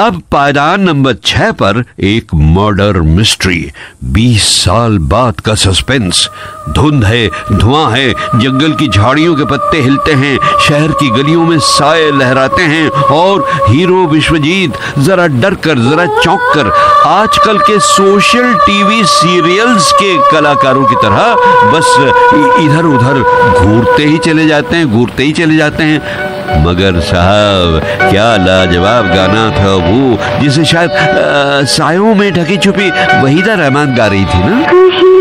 अब पायदान नंबर 6 पर एक मर्डर मिस्ट्री, 20 साल बाद का सस्पेंस। धुंध है, धुआं है, जंगल की झाड़ियों के पत्ते हिलते हैं, शहर की गलियों में साए लहराते हैं और हीरो विश्वजीत जरा डर कर, जरा चौंक कर आजकल के सोशल टीवी सीरियल्स के कलाकारों की तरह बस इधर उधर घूरते ही चले जाते हैं। मगर साहब, क्या लाजवाब गाना था वो, जिसे शायद सायों में ढकी छुपी वहीदा रहमान गा रही थी ना।